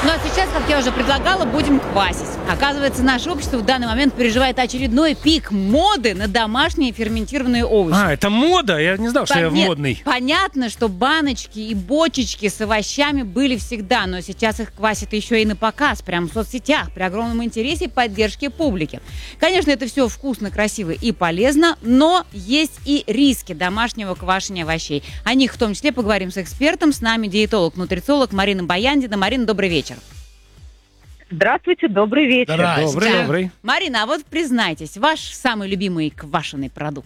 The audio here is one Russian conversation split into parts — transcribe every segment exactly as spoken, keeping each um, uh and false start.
Ну а сейчас, как я уже предлагала, будем квасить. Оказывается, наше общество в данный момент переживает очередной пик моды на домашние ферментированные овощи. А, это мода? Я не знал, что Пон- я нет, модный. Понятно, что баночки и бочечки с овощами были всегда, но сейчас их квасят еще и на показ, прямо в соцсетях, при огромном интересе и поддержке публики. Конечно, это все вкусно, красиво и полезно, но есть и риски домашнего квашения овощей. О них в том числе поговорим с экспертом. С нами диетолог-нутрициолог Марина Баяндина. Марина, добрый вечер. Здравствуйте, добрый вечер. Добрый, Да. добрый. Марина, а вот признайтесь, ваш самый любимый квашеный продукт?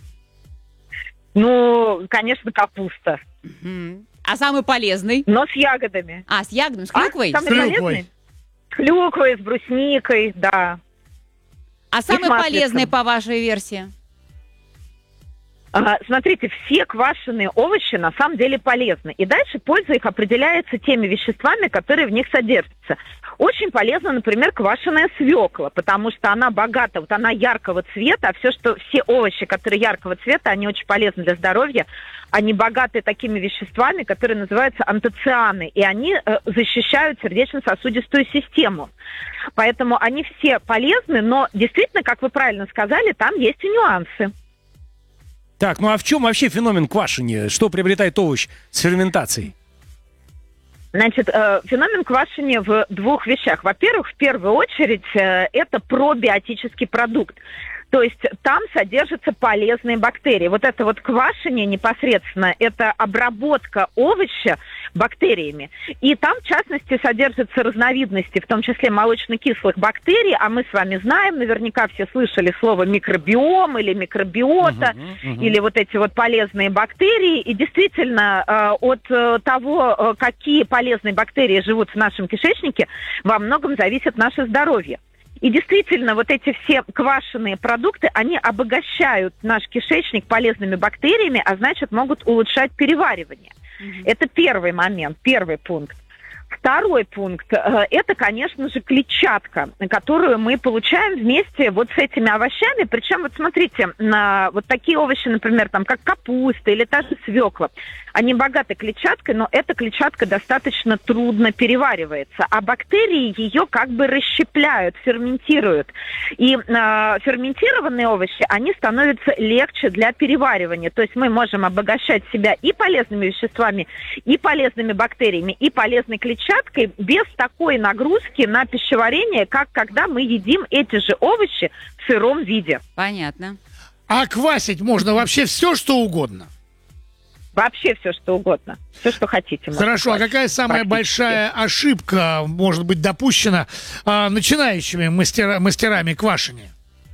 Ну, конечно, капуста. Мгм. А самый полезный? Но с ягодами. А, с ягодами, с А, клюквой? самый С клюквой. полезный? С клюквой, с брусникой, да. А самый маслицем. полезный по вашей версии? А, смотрите, все квашеные овощи на самом деле полезны. И дальше польза их определяется теми веществами, которые в них содержатся. Очень полезна, например, квашеная свекла, потому что она богата, вот она яркого цвета, а все, что все овощи, которые яркого цвета, они очень полезны для здоровья. Они богаты такими веществами, которые называются антоцианы, и они э, защищают сердечно-сосудистую систему. Поэтому они все полезны, но действительно, как вы правильно сказали, там есть и нюансы. Так, ну а в чем вообще феномен квашения? Что приобретает овощ с ферментацией? Значит, э, феномен квашения в двух вещах. Во-первых, в первую очередь, э, это пробиотический продукт. То есть там содержатся полезные бактерии. Вот это вот квашение непосредственно, это обработка овоща бактериями. И там, в частности, содержатся разновидности, в том числе молочно-кислых бактерий. А мы с вами знаем, наверняка все слышали слово микробиом или микробиота, Мгм, мгм. или вот эти вот полезные бактерии. И действительно, э, от э, того, э, какие полезные бактерии живут в нашем кишечнике, во многом зависит наше здоровье. И действительно, вот эти все квашеные продукты, они обогащают наш кишечник полезными бактериями, а значит, могут улучшать переваривание. Мгм. Это первый момент, первый пункт. Второй пункт э, – это, конечно же, клетчатка, которую мы получаем вместе вот с этими овощами. Причем, вот смотрите, на вот такие овощи, например, там, как капуста или та же свекла, они богаты клетчаткой, но эта клетчатка достаточно трудно переваривается. А бактерии ее как бы расщепляют, ферментируют. И э, ферментированные овощи, они становятся легче для переваривания. То есть мы можем обогащать себя и полезными веществами, и полезными бактериями, и полезной клетчаткой, без такой нагрузки на пищеварение, как когда мы едим эти же овощи в сыром виде. Понятно. А квасить можно вообще все, что угодно. Вообще все, что угодно. Все, что хотите. можно Хорошо, а квасить. какая самая Практически. большая ошибка может быть допущена а, начинающими мастера, мастерами квашения?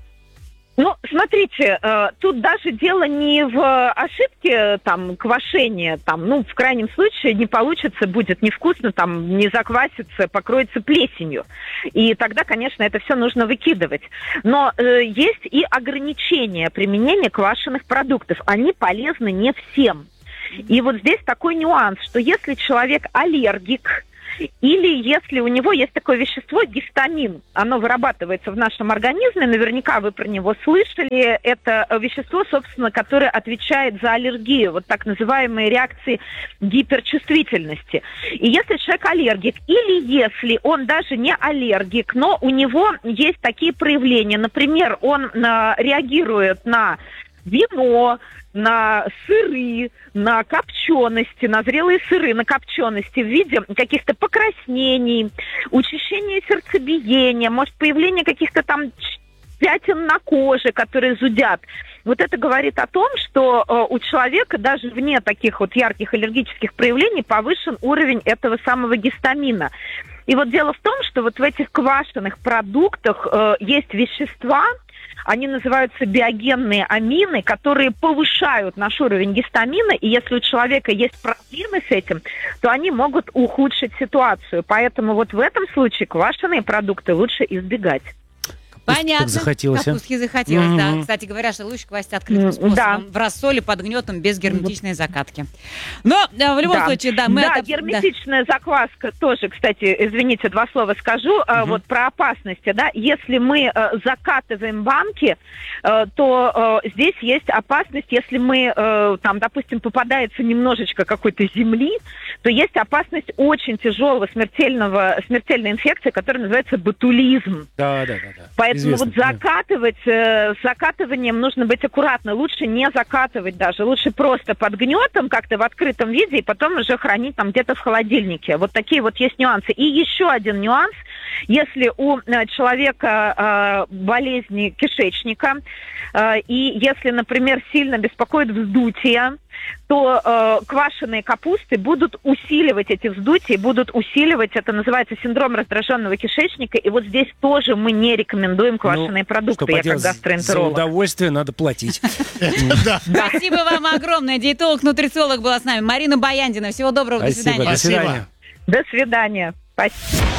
Ну, смотрите, э, тут даже дело не в ошибке там квашения, там, ну, в крайнем случае не получится, будет невкусно, там, не заквасится, покроется плесенью. И тогда, конечно, это все нужно выкидывать. Но э, есть и ограничения применения квашеных продуктов. Они полезны не всем. И вот здесь такой нюанс, что если человек аллергик, или если у него есть такое вещество гистамин, оно вырабатывается в нашем организме, наверняка вы про него слышали, это вещество, собственно, которое отвечает за аллергию, вот так называемые реакции гиперчувствительности. И если человек аллергик, или если он даже не аллергик, но у него есть такие проявления, например, он э, реагирует на вино, на сыры, на копчености, на зрелые сыры, на копчености в виде каких-то покраснений, учащения сердцебиения, может, появление каких-то там пятен на коже, которые зудят. Вот это говорит о том, что э, у человека даже вне таких вот ярких аллергических проявлений повышен уровень этого самого гистамина. И вот дело в том, что вот в этих квашеных продуктах э, есть вещества, они называются биогенные амины, которые повышают наш уровень гистамина, и если у человека есть проблемы с этим, то они могут ухудшить ситуацию. Поэтому вот в этом случае квашеные продукты лучше избегать. Понятно. так захотелось, а? Капустки захотелось, да. Мгм. Кстати говоря, что лучше квасить открытым М, способом. да. В рассоле под гнетом без герметичной закатки. Но э, в любом Да. случае, да, мы... да, это- герметичная закваска тоже, кстати, извините, два слова скажу, э, вот про опасности, да, если мы э, закатываем банки, э, то э, здесь есть опасность, если мы, э, там, допустим, попадается немножечко какой-то земли, то есть опасность очень тяжелого смертельного, смертельной инфекции, которая называется ботулизм. Да, да, да. да. Поэтому Известно, вот да. закатывать, э, с закатыванием нужно быть аккуратно. Лучше не закатывать даже. Лучше просто под гнетом как-то в открытом виде и потом уже хранить там где-то в холодильнике. Вот такие вот есть нюансы. И еще один нюанс. Если у э, человека э, болезни кишечника, э, и если, например, сильно беспокоит вздутие, то э, квашеные капусты будут усиливать эти вздутия, будут усиливать, это называется синдром раздраженного кишечника, и вот здесь тоже мы не рекомендуем квашеные Ну, продукты, что я поделать, как за гастроэнтеролог. удовольствие надо платить. Да. Спасибо вам огромное. Диетолог-нутрициолог была с нами. Марина Баяндина. Всего доброго. До Спасибо, свидания. до Спасибо. свидания. До свидания. Спасибо.